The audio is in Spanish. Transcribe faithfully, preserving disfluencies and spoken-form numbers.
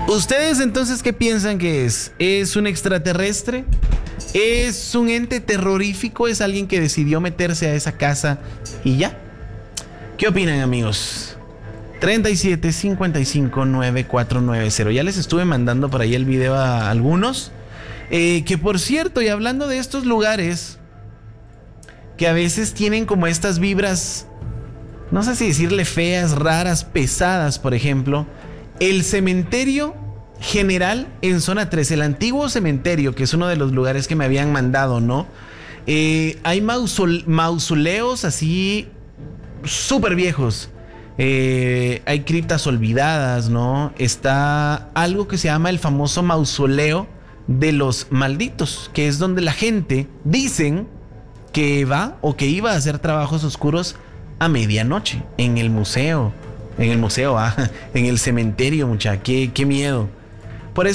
¿Ustedes entonces qué piensan que es? ¿Es un extraterrestre? ¿Es un ente terrorífico? ¿Es alguien que decidió meterse a esa casa y ya? ¿Qué opinan, amigos? treinta y siete, cincuenta y cinco, noventa y cuatro noventa. Ya les estuve mandando por ahí el video a algunos. Eh, que por cierto, y hablando de estos lugares que a veces tienen como estas vibras, no sé si decirle feas, raras, pesadas, por ejemplo, el cementerio general en zona tres, el antiguo cementerio, que es uno de los lugares que me habían mandado, ¿no? Eh, hay mausole- mausoleos así súper viejos. Eh, hay criptas olvidadas, ¿no? Está algo que se llama el famoso mausoleo de los malditos, que es donde la gente dicen que va o que iba a hacer trabajos oscuros a medianoche en el museo. En el museo, ah, en el cementerio, mucha, qué, qué miedo.